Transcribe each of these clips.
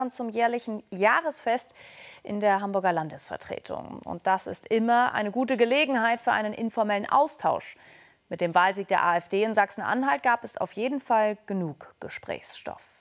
zum jährlichen Jahresfest in der Hamburger Landesvertretung. Und das ist immer eine gute Gelegenheit für einen informellen Austausch. Mit dem Wahlsieg der AfD in Sachsen-Anhalt gab es auf jeden Fall genug Gesprächsstoff.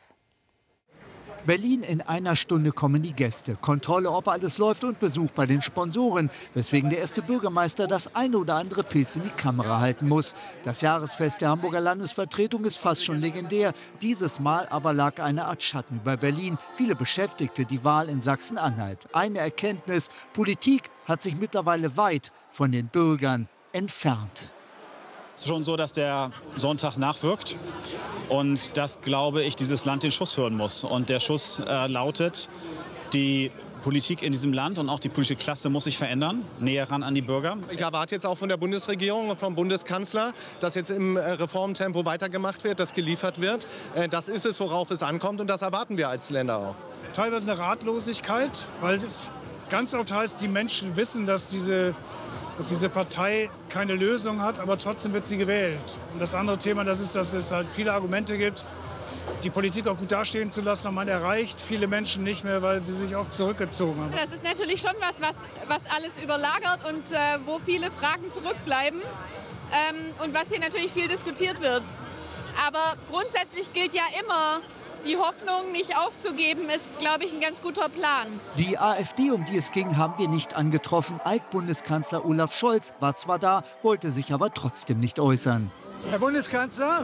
Berlin, in einer Stunde kommen die Gäste. Kontrolle, ob alles läuft und Besuch bei den Sponsoren. Weswegen der erste Bürgermeister das eine oder andere Pilz in die Kamera halten muss. Das Jahresfest der Hamburger Landesvertretung ist fast schon legendär. Dieses Mal aber lag eine Art Schatten über Berlin. Viele beschäftigte die Wahl in Sachsen-Anhalt. Eine Erkenntnis: Politik hat sich mittlerweile weit von den Bürgern entfernt. Es ist schon so, dass der Sonntag nachwirkt und dass, glaube ich, dieses Land den Schuss hören muss. Und der Schuss lautet, die Politik in diesem Land und auch die politische Klasse muss sich verändern, näher ran an die Bürger. Ich erwarte jetzt auch von der Bundesregierung und vom Bundeskanzler, dass jetzt im Reformtempo weitergemacht wird, dass geliefert wird. Das ist es, worauf es ankommt, und das erwarten wir als Länder auch. Teilweise eine Ratlosigkeit, weil es ganz oft heißt, die Menschen wissen, dass diese Partei keine Lösung hat, aber trotzdem wird sie gewählt. Und das andere Thema, das ist, dass es halt viele Argumente gibt, die Politik auch gut dastehen zu lassen. Und man erreicht viele Menschen nicht mehr, weil sie sich auch zurückgezogen haben. Das ist natürlich schon was alles überlagert und wo viele Fragen zurückbleiben und was hier natürlich viel diskutiert wird. Aber grundsätzlich gilt ja immer, die Hoffnung nicht aufzugeben, ist, glaube ich, ein ganz guter Plan. Die AfD, um die es ging, haben wir nicht angetroffen. Altbundeskanzler Olaf Scholz war zwar da, wollte sich aber trotzdem nicht äußern. Herr Bundeskanzler,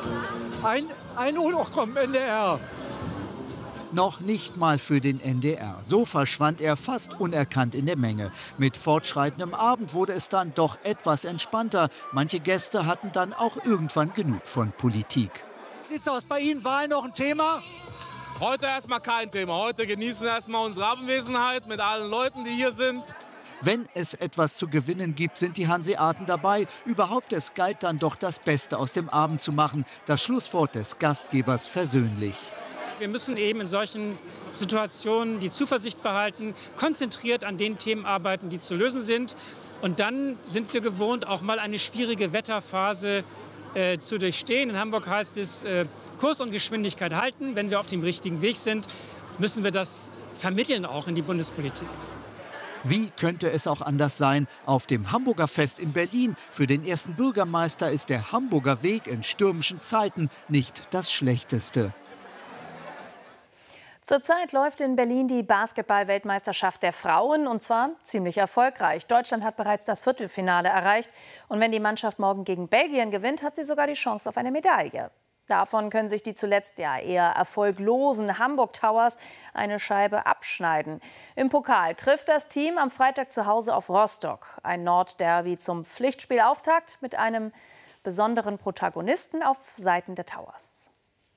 ein Urlaub kommt NDR. Noch nicht mal für den NDR. So verschwand er fast unerkannt in der Menge. Mit fortschreitendem Abend wurde es dann doch etwas entspannter. Manche Gäste hatten dann auch irgendwann genug von Politik. Wie sieht's aus bei Ihnen? Wahl noch ein Thema? Heute erstmal kein Thema. Heute genießen erstmal unsere Abwesenheit mit allen Leuten, die hier sind. Wenn es etwas zu gewinnen gibt, sind die Hanseaten dabei. Überhaupt, es galt dann doch, das Beste aus dem Abend zu machen. Das Schlusswort des Gastgebers versöhnlich. Wir müssen eben in solchen Situationen die Zuversicht behalten, konzentriert an den Themen arbeiten, die zu lösen sind. Und dann sind wir gewohnt, auch mal eine schwierige Wetterphase zu durchstehen. In Hamburg heißt es, Kurs und Geschwindigkeit halten. Wenn wir auf dem richtigen Weg sind, müssen wir das vermitteln auch in die Bundespolitik. Wie könnte es auch anders sein? Auf dem Hamburger Fest in Berlin. Für den ersten Bürgermeister ist der Hamburger Weg in stürmischen Zeiten nicht das Schlechteste. Zurzeit läuft in Berlin die Basketball-Weltmeisterschaft der Frauen, und zwar ziemlich erfolgreich. Deutschland hat bereits das Viertelfinale erreicht. Und wenn die Mannschaft morgen gegen Belgien gewinnt, hat sie sogar die Chance auf eine Medaille. Davon können sich die zuletzt ja eher erfolglosen Hamburg Towers eine Scheibe abschneiden. Im Pokal trifft das Team am Freitag zu Hause auf Rostock. Ein Nordderby zum Pflichtspielauftakt mit einem besonderen Protagonisten auf Seiten der Towers.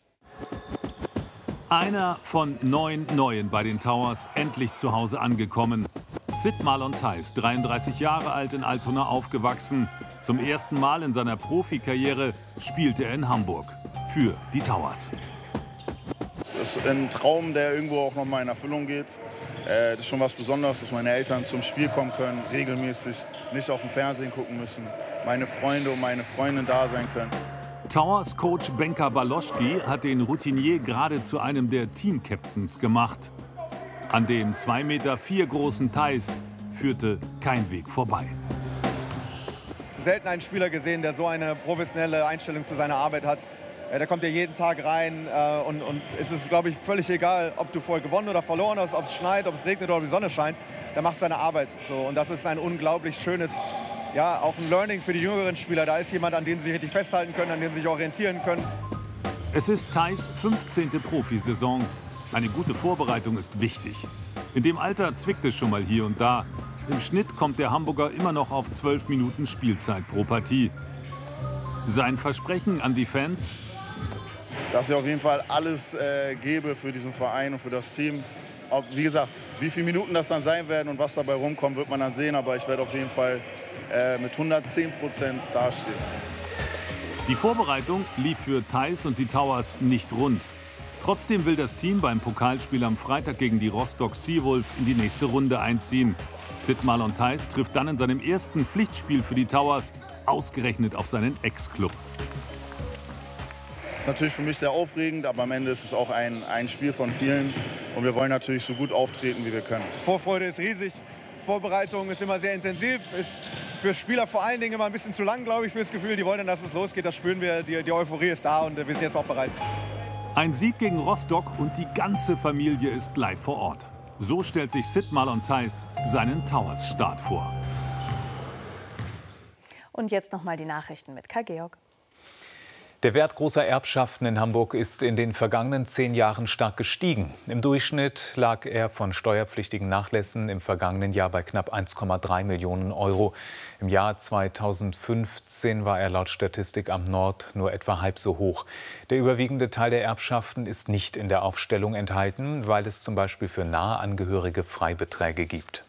Einer von 9 Neuen bei den Towers, endlich zu Hause angekommen. Sid Marlon Theis, 33 Jahre alt, in Altona aufgewachsen. Zum ersten Mal in seiner Profikarriere spielte er in Hamburg für die Towers. Das ist ein Traum, der irgendwo auch noch mal in Erfüllung geht. Das ist schon was Besonderes, dass meine Eltern zum Spiel kommen können, regelmäßig, nicht auf dem Fernsehen gucken müssen, meine Freunde und meine Freundin da sein können. Towers-Coach Benka Baloschki hat den Routinier gerade zu einem der Team-Captains gemacht. An dem 2,4 Meter großen Theis führte kein Weg vorbei. Selten einen Spieler gesehen, der so eine professionelle Einstellung zu seiner Arbeit hat. Der kommt ja jeden Tag rein und es ist, glaube ich, völlig egal, ob du vorher gewonnen oder verloren hast, ob es schneit, ob es regnet oder ob die Sonne scheint. Der macht seine Arbeit so, und das ist ein unglaublich schönes, ja, auch ein Learning für die jüngeren Spieler. Da ist jemand, an dem sie sich richtig festhalten können, an dem sie sich orientieren können. Es ist Theis 15. Profisaison. Eine gute Vorbereitung ist wichtig. In dem Alter zwickt es schon mal hier und da. Im Schnitt kommt der Hamburger immer noch auf 12 Minuten Spielzeit pro Partie. Sein Versprechen an die Fans? Dass ich auf jeden Fall alles gebe für diesen Verein und für das Team. Wie gesagt, wie viele Minuten das dann sein werden und was dabei rumkommt, wird man dann sehen. Aber ich werde auf jeden Fall mit 110% dastehen. Die Vorbereitung lief für Theis und die Towers nicht rund. Trotzdem will das Team beim Pokalspiel am Freitag gegen die Rostock Seawolves in die nächste Runde einziehen. Sid Marlon Theis trifft dann in seinem ersten Pflichtspiel für die Towers ausgerechnet auf seinen Ex-Club. Ist natürlich für mich sehr aufregend, aber am Ende ist es auch ein Spiel von vielen. Und wir wollen natürlich so gut auftreten, wie wir können. Vorfreude ist riesig. Vorbereitung ist immer sehr intensiv. Ist für Spieler vor allen Dingen immer ein bisschen zu lang, glaube ich, fürs Gefühl. Die wollen dann, dass es losgeht. Das spüren wir. Die Euphorie ist da und wir sind jetzt auch bereit. Ein Sieg gegen Rostock und die ganze Familie ist live vor Ort. So stellt sich Sid Marlon Theis seinen Towers-Start vor. Und jetzt noch mal die Nachrichten mit Kai Georg. Der Wert großer Erbschaften in Hamburg ist in den vergangenen 10 Jahren stark gestiegen. Im Durchschnitt lag er von steuerpflichtigen Nachlässen im vergangenen Jahr bei knapp 1,3 Millionen Euro. Im Jahr 2015 war er laut Statistikamt Nord nur etwa halb so hoch. Der überwiegende Teil der Erbschaften ist nicht in der Aufstellung enthalten, weil es zum Beispiel für nahe Angehörige Freibeträge gibt.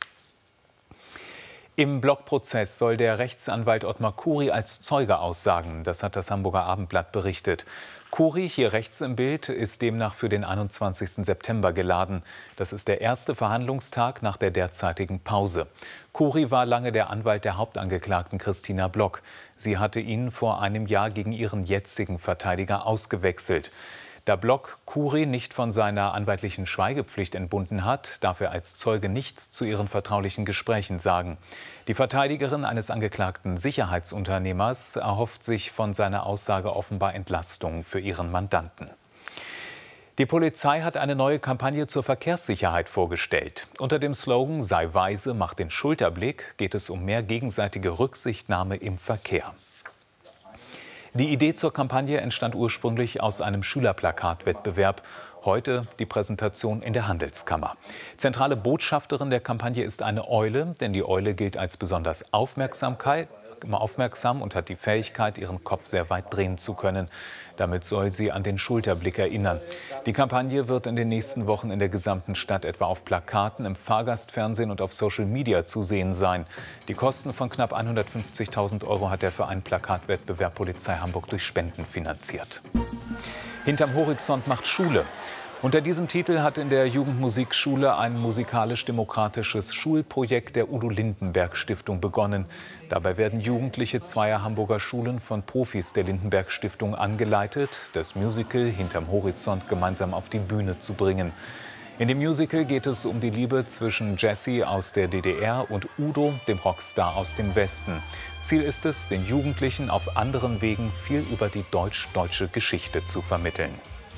Im Blockprozess soll der Rechtsanwalt Ottmar Khoury als Zeuge aussagen. Das hat das Hamburger Abendblatt berichtet. Khoury, hier rechts im Bild, ist demnach für den 21. September geladen. Das ist der erste Verhandlungstag nach der derzeitigen Pause. Khoury war lange der Anwalt der Hauptangeklagten Christina Block. Sie hatte ihn vor einem Jahr gegen ihren jetzigen Verteidiger ausgewechselt. Da Block Khoury nicht von seiner anwaltlichen Schweigepflicht entbunden hat, darf er als Zeuge nichts zu ihren vertraulichen Gesprächen sagen. Die Verteidigerin eines angeklagten Sicherheitsunternehmers erhofft sich von seiner Aussage offenbar Entlastung für ihren Mandanten. Die Polizei hat eine neue Kampagne zur Verkehrssicherheit vorgestellt. Unter dem Slogan „Sei weise, mach den Schulterblick" geht es um mehr gegenseitige Rücksichtnahme im Verkehr. Die Idee zur Kampagne entstand ursprünglich aus einem Schülerplakatwettbewerb. Heute die Präsentation in der Handelskammer. Zentrale Botschafterin der Kampagne ist eine Eule, denn die Eule gilt als besonders aufmerksam und hat die Fähigkeit, ihren Kopf sehr weit drehen zu können. Damit soll sie an den Schulterblick erinnern. Die Kampagne wird in den nächsten Wochen in der gesamten Stadt etwa auf Plakaten, im Fahrgastfernsehen und auf Social Media zu sehen sein. Die Kosten von knapp 150.000 € hat der Verein Plakatwettbewerb Polizei Hamburg durch Spenden finanziert. Hinterm Horizont macht Schule. Unter diesem Titel hat in der Jugendmusikschule ein musikalisch-demokratisches Schulprojekt der Udo-Lindenberg-Stiftung begonnen. Dabei werden Jugendliche zweier Hamburger Schulen von Profis der Lindenberg-Stiftung angeleitet, das Musical Hinterm Horizont gemeinsam auf die Bühne zu bringen. In dem Musical geht es um die Liebe zwischen Jessie aus der DDR und Udo, dem Rockstar aus dem Westen. Ziel ist es, den Jugendlichen auf anderen Wegen viel über die deutsch-deutsche Geschichte zu vermitteln.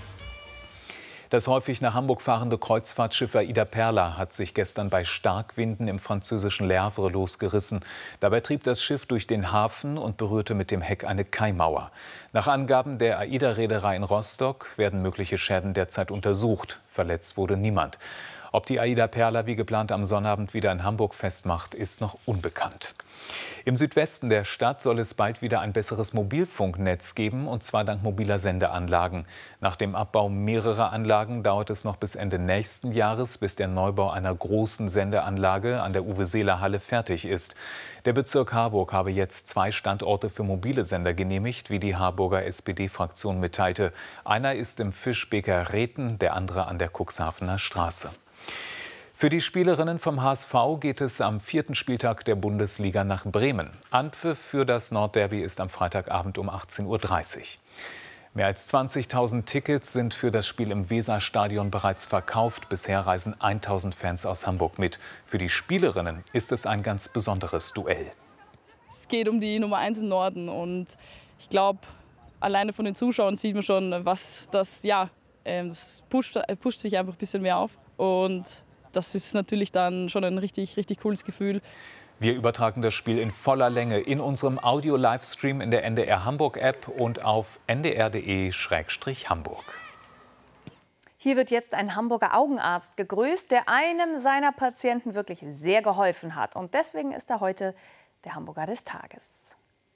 Das häufig nach Hamburg fahrende Kreuzfahrtschiff Aida Perla hat sich gestern bei Starkwinden im französischen Le Havre losgerissen. Dabei trieb das Schiff durch den Hafen und berührte mit dem Heck eine Kaimauer. Nach Angaben der Aida-Reederei in Rostock werden mögliche Schäden derzeit untersucht. Verletzt wurde niemand. Ob die Aida Perla wie geplant am Sonnabend wieder in Hamburg festmacht, ist noch unbekannt. Im Südwesten der Stadt soll es bald wieder ein besseres Mobilfunknetz geben, und zwar dank mobiler Sendeanlagen. Nach dem Abbau mehrerer Anlagen dauert es noch bis Ende nächsten Jahres, bis der Neubau einer großen Sendeanlage an der Uwe-Seeler-Halle fertig ist. Der Bezirk Harburg habe jetzt 2 Standorte für mobile Sender genehmigt, wie die Harburger SPD-Fraktion mitteilte. Einer ist im Fischbeker Reten, der andere an der Cuxhavener Straße. Für die Spielerinnen vom HSV geht es am 4. Spieltag der Bundesliga nach Bremen. Anpfiff für das Nordderby ist am Freitagabend um 18:30 Uhr. Mehr als 20.000 Tickets sind für das Spiel im Weserstadion bereits verkauft. Bisher reisen 1.000 Fans aus Hamburg mit. Für die Spielerinnen ist es ein ganz besonderes Duell. Es geht um die Nummer 1 im Norden und ich glaube, alleine von den Zuschauern sieht man schon, was das, das pusht sich einfach ein bisschen mehr auf. Und das ist natürlich dann schon ein richtig cooles Gefühl. Wir übertragen das Spiel in voller Länge in unserem Audio-Livestream in der NDR Hamburg-App und auf ndr.de/Hamburg. Hier wird jetzt ein Hamburger Augenarzt gegrüßt, der einem seiner Patienten wirklich sehr geholfen hat. Und deswegen ist er heute der Hamburger des Tages.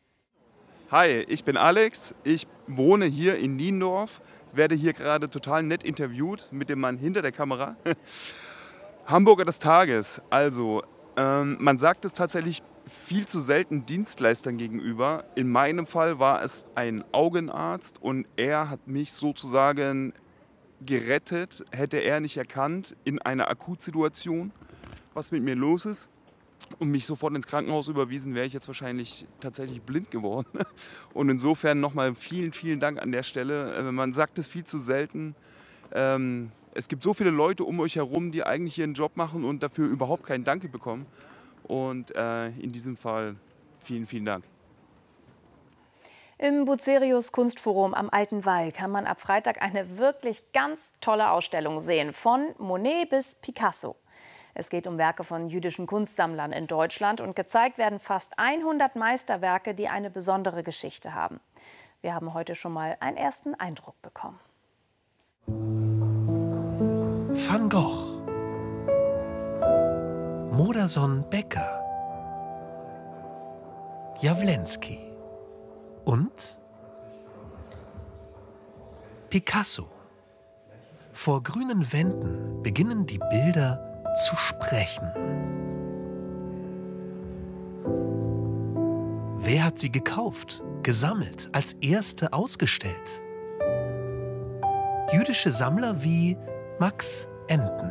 Hi, ich bin Alex. Ich wohne hier in Niendorf, werde hier gerade total nett interviewt mit dem Mann hinter der Kamera. Hamburger des Tages. Also, man sagt es tatsächlich viel zu selten Dienstleistern gegenüber. In meinem Fall war es ein Augenarzt und er hat mich sozusagen gerettet, hätte er nicht erkannt, in einer Akutsituation, was mit mir los ist. und mich sofort ins Krankenhaus überwiesen, wäre ich jetzt wahrscheinlich tatsächlich blind geworden. Und insofern nochmal vielen, vielen Dank an der Stelle. Man sagt es viel zu selten. Es gibt so viele Leute um euch herum, die eigentlich hier einen Job machen und dafür überhaupt keinen Danke bekommen. Und in diesem Fall vielen, vielen Dank. Im Bucerius Kunstforum am Alten Wall kann man ab Freitag eine wirklich ganz tolle Ausstellung sehen, von Monet bis Picasso. Es geht um Werke von jüdischen Kunstsammlern in Deutschland und gezeigt werden fast 100 Meisterwerke, die eine besondere Geschichte haben. Wir haben heute schon mal einen ersten Eindruck bekommen. Van Gogh, Modersohn Becker, Jawlensky und Picasso. Vor grünen Wänden beginnen die Bilder zu sprechen. Wer hat sie gekauft, gesammelt, als erste ausgestellt? Jüdische Sammler wie Max Enten.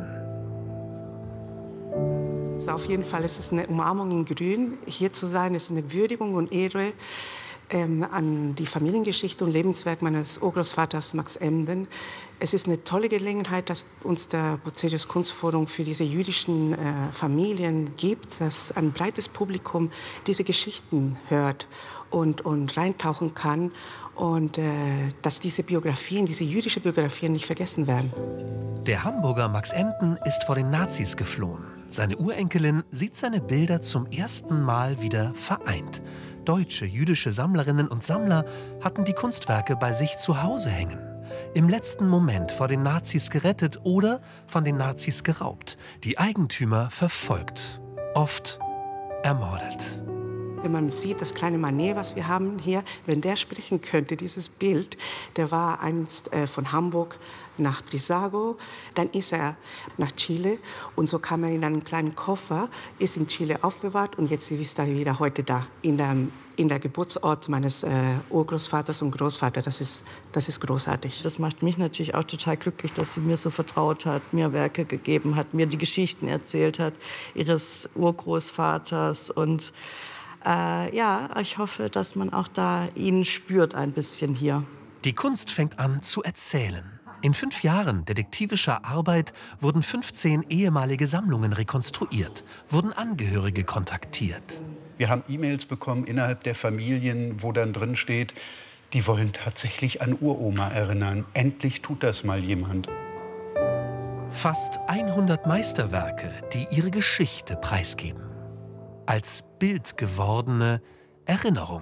Auf jeden Fall ist es eine Umarmung in Grün. Hier zu sein ist eine Würdigung und Ehre an die Familiengeschichte und Lebenswerk meines Urgroßvaters Max Emden. Es ist eine tolle Gelegenheit, dass uns der Bucerius Kunstforum für diese jüdischen Familien gibt, dass ein breites Publikum diese Geschichten hört und reintauchen kann und dass diese Biografien, diese jüdischen Biografien nicht vergessen werden. Der Hamburger Max Enten ist vor den Nazis geflohen. Seine Urenkelin sieht seine Bilder zum ersten Mal wieder vereint. Deutsche jüdische Sammlerinnen und Sammler hatten die Kunstwerke bei sich zu Hause hängen. Im letzten Moment vor den Nazis gerettet oder von den Nazis geraubt. Die Eigentümer verfolgt, oft ermordet. Wenn man sieht, das kleine Manet, was wir haben hier, wenn der sprechen könnte, dieses Bild, der war einst von Hamburg nach Brissago, dann ist er nach Chile und so kam er in einen kleinen Koffer, ist in Chile aufbewahrt und jetzt ist er wieder heute da, in der Geburtsort meines Urgroßvaters und Großvaters. Das ist großartig. Das macht mich natürlich auch total glücklich, dass sie mir so vertraut hat, mir Werke gegeben hat, mir die Geschichten erzählt hat, ihres Urgroßvaters und ja, ich hoffe, dass man auch da ihn spürt ein bisschen hier. Die Kunst fängt an zu erzählen. In 5 Jahren detektivischer Arbeit wurden 15 ehemalige Sammlungen rekonstruiert, wurden Angehörige kontaktiert. Wir haben E-Mails bekommen innerhalb der Familien, wo dann drin steht, die wollen tatsächlich an Uroma erinnern. Endlich tut das mal jemand. Fast 100 Meisterwerke, die ihre Geschichte preisgeben. Als Bild gewordene Erinnerung.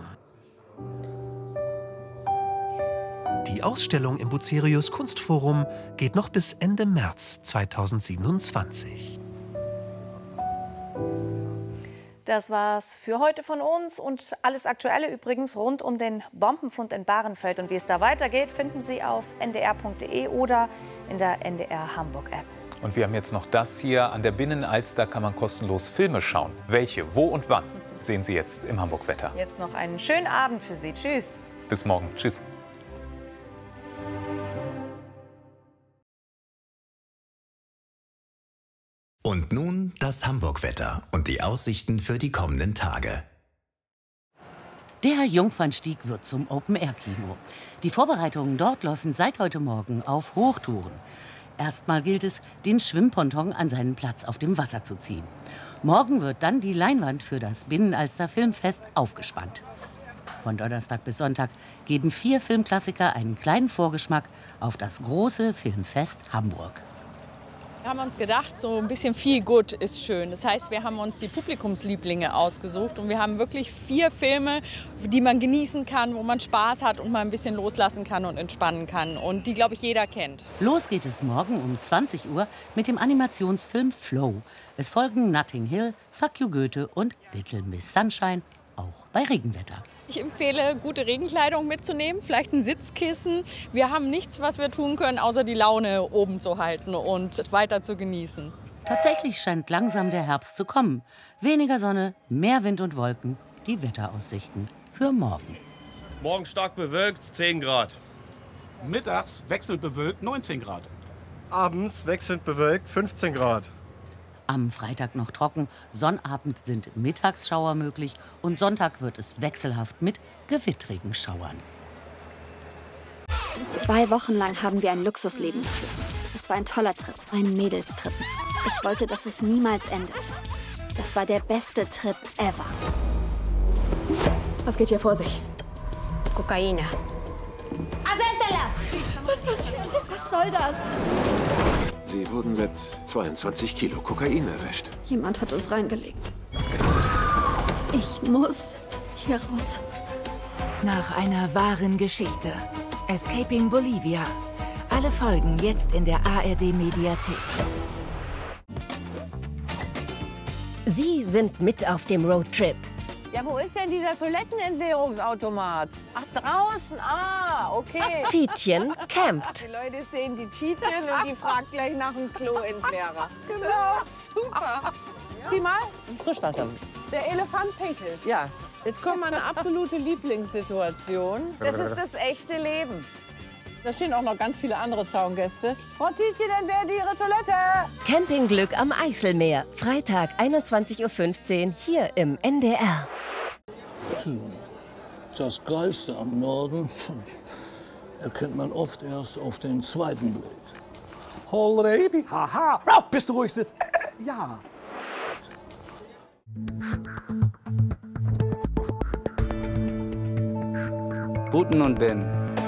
Die Ausstellung im Bucerius Kunstforum geht noch bis Ende März 2027. Das war's für heute von uns und alles Aktuelle übrigens rund um den Bombenfund in Bahrenfeld. Und wie es da weitergeht, finden Sie auf ndr.de oder in der NDR Hamburg App. Und wir haben jetzt noch das hier. An der Binnenalster kann man kostenlos Filme schauen. Welche, wo und wann, sehen Sie jetzt im Hamburg-Wetter. Jetzt noch einen schönen Abend für Sie. Tschüss. Bis morgen. Tschüss. Und nun das Hamburg-Wetter und die Aussichten für die kommenden Tage. Der Jungfernstieg wird zum Open-Air-Kino. Die Vorbereitungen dort laufen seit heute Morgen auf Hochtouren. Erstmal gilt es, den Schwimmponton an seinen Platz auf dem Wasser zu ziehen. Morgen wird dann die Leinwand für das Binnenalster Filmfest aufgespannt. Von Donnerstag bis Sonntag geben 4 Filmklassiker einen kleinen Vorgeschmack auf das große Filmfest Hamburg. Wir haben uns gedacht, so ein bisschen viel Good ist schön. Das heißt, wir haben uns die Publikumslieblinge ausgesucht und wir haben wirklich 4 Filme, die man genießen kann, wo man Spaß hat und mal ein bisschen loslassen kann und entspannen kann und die, glaube ich, jeder kennt. Los geht es morgen um 20 Uhr mit dem Animationsfilm Flow. Es folgen Notting Hill, Fuck You Goethe und Little Miss Sunshine, auch bei Regenwetter. Ich empfehle, gute Regenkleidung mitzunehmen, vielleicht ein Sitzkissen. Wir haben nichts, was wir tun können, außer die Laune oben zu halten und weiter zu genießen. Tatsächlich scheint langsam der Herbst zu kommen. Weniger Sonne, mehr Wind und Wolken, die Wetteraussichten für morgen. Morgen stark bewölkt, 10 Grad. Mittags wechselnd bewölkt, 19 Grad. Abends wechselnd bewölkt, 15 Grad. Am Freitag noch trocken, Sonnabend sind Mittagsschauer möglich und Sonntag wird es wechselhaft mit gewittrigen Schauern. 2 Wochen lang haben wir ein Luxusleben geführt. Es war ein toller Trip, ein Mädelstrip. Ich wollte, dass es niemals endet. Das war der beste Trip ever. Was geht hier vor sich? Kokain. Was passiert? Was soll das? Sie wurden mit 22 Kilo Kokain erwischt. Jemand hat uns reingelegt. Ich muss hier raus. Nach einer wahren Geschichte. Escaping Bolivia. Alle Folgen jetzt in der ARD-Mediathek. Sie sind mit auf dem Roadtrip. Ja, wo ist denn dieser Toilettenentleerungsautomat? Ach, draußen. Ah, okay. Tietjen campt. Die Leute sehen die Tietjen und die fragt gleich nach dem Kloentleerer. Genau, super. Sieh mal. Das ist Frischwasser. Der Elefant pinkelt. Ja. Jetzt kommt meine absolute Lieblingssituation. Das ist das echte Leben. Da stehen auch noch ganz viele andere Zaungäste. Frau Tietjen, dann wäre die Ihre Toilette. Campingglück am Eiselmeer. Freitag, 21:15 Uhr hier im NDR. Das Geiste am Norden erkennt man oft erst auf den zweiten Blick. Baby, haha. Bist du ruhig sitzt? Ja. Buten und Ben.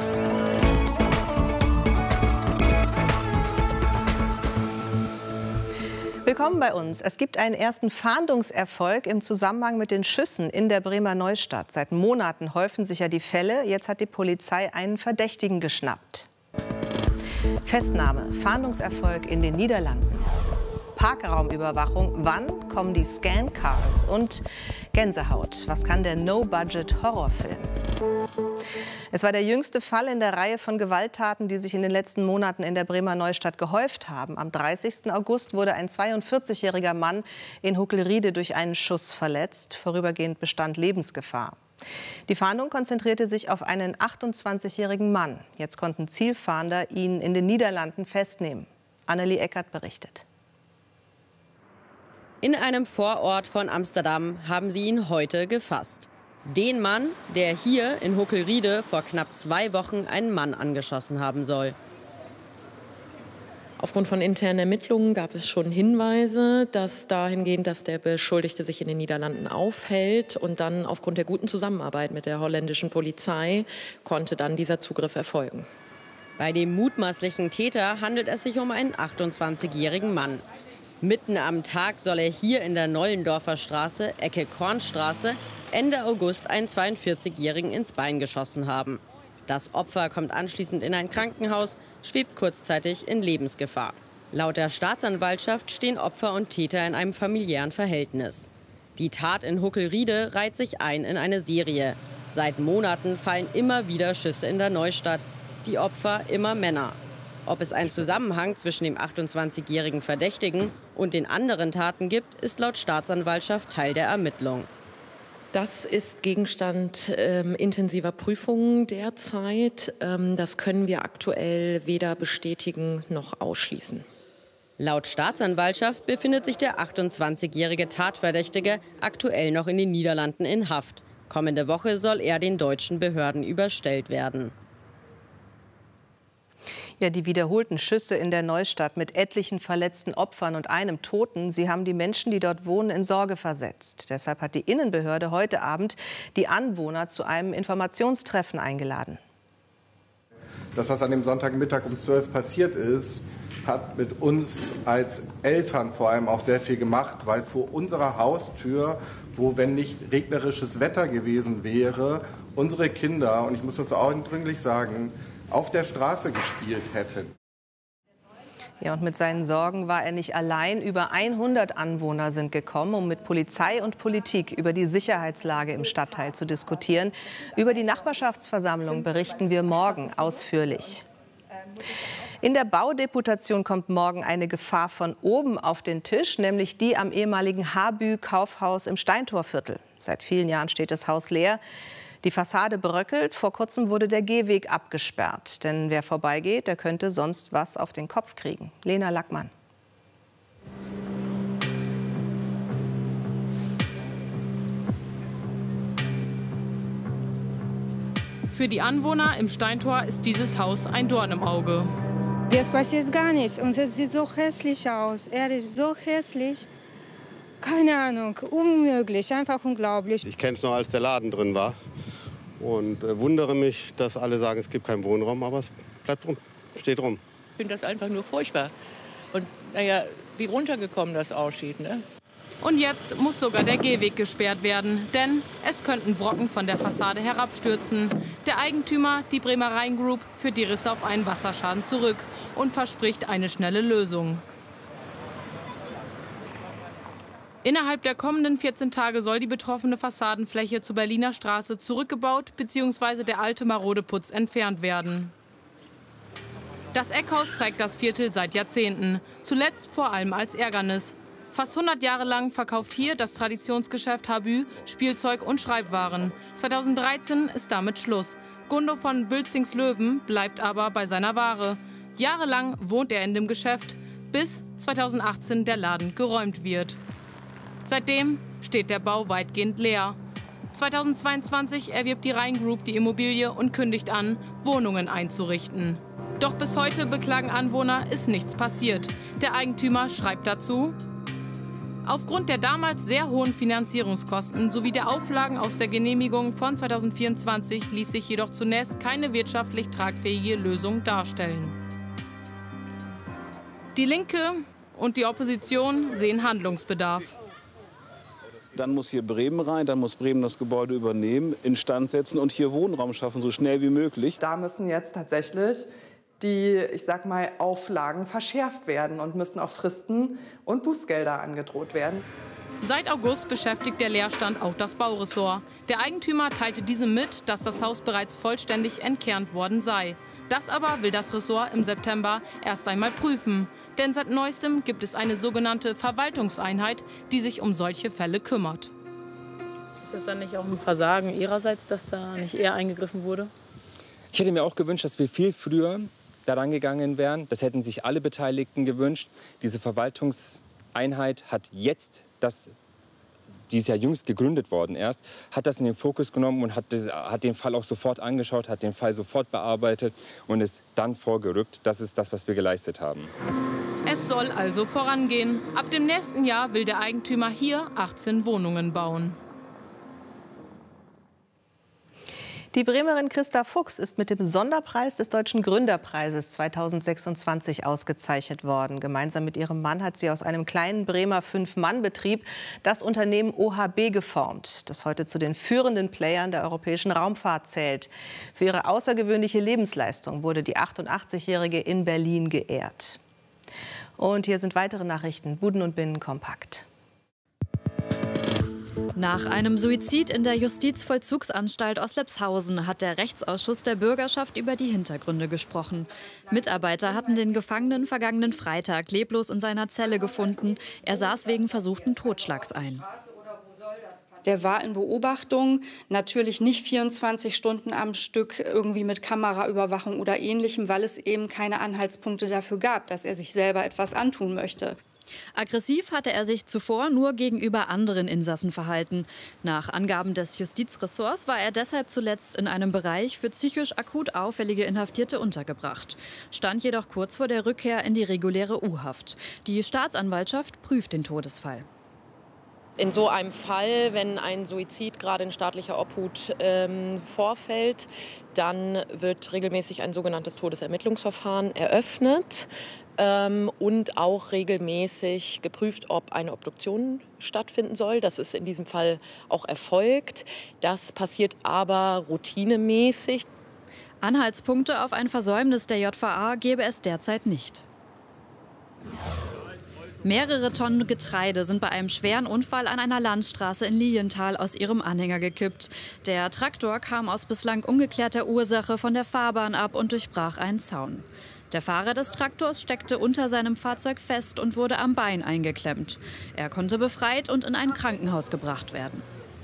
Willkommen bei uns. Es gibt einen ersten Fahndungserfolg im Zusammenhang mit den Schüssen in der Bremer Neustadt. Seit Monaten häufen sich ja die Fälle. Jetzt hat die Polizei einen Verdächtigen geschnappt. Festnahme, Fahndungserfolg in den Niederlanden. Parkraumüberwachung, wann kommen die Scan-Cars? Und Gänsehaut, was kann der No-Budget-Horrorfilm? Es war der jüngste Fall in der Reihe von Gewalttaten, die sich in den letzten Monaten in der Bremer Neustadt gehäuft haben. Am 30. August wurde ein 42-jähriger Mann in Huckelriede durch einen Schuss verletzt. Vorübergehend bestand Lebensgefahr. Die Fahndung konzentrierte sich auf einen 28-jährigen Mann. Jetzt konnten Zielfahnder ihn in den Niederlanden festnehmen. Annelie Eckert berichtet. In einem Vorort von Amsterdam haben sie ihn heute gefasst. Den Mann, der hier in Huckelriede vor knapp 2 Wochen einen Mann angeschossen haben soll. Aufgrund von internen Ermittlungen gab es schon Hinweise, dass dahingehend, dass der Beschuldigte sich in den Niederlanden aufhält. Und dann aufgrund der guten Zusammenarbeit mit der holländischen Polizei konnte dann dieser Zugriff erfolgen. Bei dem mutmaßlichen Täter handelt es sich um einen 28-jährigen Mann. Mitten am Tag soll er hier in der Nollendorfer Straße, Ecke Kornstraße, Ende August einen 42-Jährigen ins Bein geschossen haben. Das Opfer kommt anschließend in ein Krankenhaus, schwebt kurzzeitig in Lebensgefahr. Laut der Staatsanwaltschaft stehen Opfer und Täter in einem familiären Verhältnis. Die Tat in Huckelriede reiht sich ein in eine Serie. Seit Monaten fallen immer wieder Schüsse in der Neustadt. Die Opfer immer Männer. Ob es einen Zusammenhang zwischen dem 28-jährigen Verdächtigen und den anderen Taten gibt, ist laut Staatsanwaltschaft Teil der Ermittlung. Das ist Gegenstand intensiver Prüfungen derzeit. Das können wir aktuell weder bestätigen noch ausschließen. Laut Staatsanwaltschaft befindet sich der 28-jährige Tatverdächtige aktuell noch in den Niederlanden in Haft. Kommende Woche soll er den deutschen Behörden überstellt werden. Ja, die wiederholten Schüsse in der Neustadt mit etlichen verletzten Opfern und einem Toten, sie haben die Menschen, die dort wohnen, in Sorge versetzt. Deshalb hat die Innenbehörde heute Abend die Anwohner zu einem Informationstreffen eingeladen. Das, was an dem Sonntagmittag um 12 passiert ist, hat mit uns als Eltern vor allem auch sehr viel gemacht, weil vor unserer Haustür, wo, wenn nicht regnerisches Wetter gewesen wäre, unsere Kinder, und ich muss das so eindringlich sagen, auf der Straße gespielt hätten. Ja, und mit seinen Sorgen war er nicht allein. Über 100 Anwohner sind gekommen, um mit Polizei und Politik über die Sicherheitslage im Stadtteil zu diskutieren. Über die Nachbarschaftsversammlung berichten wir morgen ausführlich. In der Baudeputation kommt morgen eine Gefahr von oben auf den Tisch, nämlich die am ehemaligen Habü-Kaufhaus im Steintorviertel. Seit vielen Jahren steht das Haus leer. Die Fassade bröckelt. Vor kurzem wurde der Gehweg abgesperrt. Denn wer vorbeigeht, der könnte sonst was auf den Kopf kriegen. Lena Lackmann. Für die Anwohner im Steintor ist dieses Haus ein Dorn im Auge. Jetzt passiert gar nichts und es sieht so hässlich aus, ehrlich, so hässlich. Keine Ahnung, unmöglich, einfach unglaublich. Ich kenne es noch, als der Laden drin war und wundere mich, dass alle sagen, es gibt keinen Wohnraum, aber es bleibt rum, steht rum. Ich finde das einfach nur furchtbar und naja, wie runtergekommen das aussieht, ne? Und jetzt muss sogar der Gehweg gesperrt werden, denn es könnten Brocken von der Fassade herabstürzen. Der Eigentümer, die Bremer Rhein Group, führt die Risse auf einen Wasserschaden zurück und verspricht eine schnelle Lösung. Innerhalb der kommenden 14 Tage soll die betroffene Fassadenfläche zur Berliner Straße zurückgebaut bzw. der alte marode Putz entfernt werden. Das Eckhaus prägt das Viertel seit Jahrzehnten, zuletzt vor allem als Ärgernis. Fast 100 Jahre lang verkauft hier das Traditionsgeschäft Habü Spielzeug und Schreibwaren. 2013 ist damit Schluss. Gundo von Bülzings-Löwen bleibt aber bei seiner Ware. Jahrelang wohnt er in dem Geschäft, bis 2018 der Laden geräumt wird. Seitdem steht der Bau weitgehend leer. 2022 erwirbt die Rhein Group die Immobilie und kündigt an, Wohnungen einzurichten. Doch bis heute beklagen Anwohner, ist nichts passiert. Der Eigentümer schreibt dazu: Aufgrund der damals sehr hohen Finanzierungskosten sowie der Auflagen aus der Genehmigung von 2024 ließ sich jedoch zunächst keine wirtschaftlich tragfähige Lösung darstellen. Die Linke und die Opposition sehen Handlungsbedarf. Dann muss hier Bremen rein, dann muss Bremen das Gebäude übernehmen, instand setzen und hier Wohnraum schaffen, so schnell wie möglich. Da müssen jetzt tatsächlich die, ich sag mal, Auflagen verschärft werden und müssen auch Fristen und Bußgelder angedroht werden. Seit August beschäftigt der Leerstand auch das Bauressort. Der Eigentümer teilte diesem mit, dass das Haus bereits vollständig entkernt worden sei. Das aber will das Ressort im September erst einmal prüfen. Denn seit Neuestem gibt es eine sogenannte Verwaltungseinheit, die sich um solche Fälle kümmert. Ist es dann nicht auch ein Versagen Ihrerseits, dass da nicht eher eingegriffen wurde? Ich hätte mir auch gewünscht, dass wir viel früher daran gegangen wären. Das hätten sich alle Beteiligten gewünscht. Diese Verwaltungseinheit hat jetzt, die ist ja jüngst gegründet worden erst, hat das in den Fokus genommen und hat den Fall auch sofort angeschaut, hat den Fall sofort bearbeitet und ist dann vorgerückt. Das ist das, was wir geleistet haben. Es soll also vorangehen. Ab dem nächsten Jahr will der Eigentümer hier 18 Wohnungen bauen. Die Bremerin Christa Fuchs ist mit dem Sonderpreis des Deutschen Gründerpreises 2026 ausgezeichnet worden. Gemeinsam mit ihrem Mann hat sie aus einem kleinen Bremer 5-Mann-Betrieb das Unternehmen OHB geformt, das heute zu den führenden Playern der europäischen Raumfahrt zählt. Für ihre außergewöhnliche Lebensleistung wurde die 88-Jährige in Berlin geehrt. Und hier sind weitere Nachrichten, Buden und Binnen kompakt. Nach einem Suizid in der Justizvollzugsanstalt Oslepshausen hat der Rechtsausschuss der Bürgerschaft über die Hintergründe gesprochen. Mitarbeiter hatten den Gefangenen vergangenen Freitag leblos in seiner Zelle gefunden. Er saß wegen versuchten Totschlags ein. Der war in Beobachtung, natürlich nicht 24 Stunden am Stück irgendwie mit Kameraüberwachung oder Ähnlichem, weil es eben keine Anhaltspunkte dafür gab, dass er sich selber etwas antun möchte. Aggressiv hatte er sich zuvor nur gegenüber anderen Insassen verhalten. Nach Angaben des Justizressorts war er deshalb zuletzt in einem Bereich für psychisch akut auffällige Inhaftierte untergebracht. Stand jedoch kurz vor der Rückkehr in die reguläre U-Haft. Die Staatsanwaltschaft prüft den Todesfall. In so einem Fall, wenn ein Suizid gerade in staatlicher Obhut vorfällt, dann wird regelmäßig ein sogenanntes Todesermittlungsverfahren eröffnet und auch regelmäßig geprüft, ob eine Obduktion stattfinden soll. Das ist in diesem Fall auch erfolgt. Das passiert aber routinemäßig. Anhaltspunkte auf ein Versäumnis der JVA gäbe es derzeit nicht. Mehrere Tonnen Getreide sind bei einem schweren Unfall an einer Landstraße in Lilienthal aus ihrem Anhänger gekippt. Der Traktor kam aus bislang ungeklärter Ursache von der Fahrbahn ab und durchbrach einen Zaun. Der Fahrer des Traktors steckte unter seinem Fahrzeug fest und wurde am Bein eingeklemmt. Er konnte befreit und in ein Krankenhaus gebracht werden.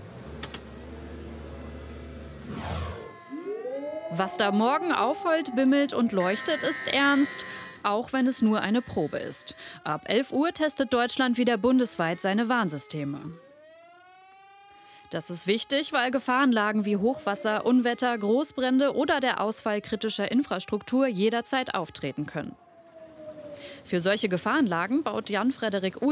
Was da morgen aufheult, bimmelt und leuchtet, ist ernst. Auch wenn es nur eine Probe ist. Ab 11 Uhr testet Deutschland wieder bundesweit seine Warnsysteme. Das ist wichtig, weil Gefahrenlagen wie Hochwasser, Unwetter, Großbrände oder der Ausfall kritischer Infrastruktur jederzeit auftreten können. Für solche Gefahrenlagen baut Jan Frederik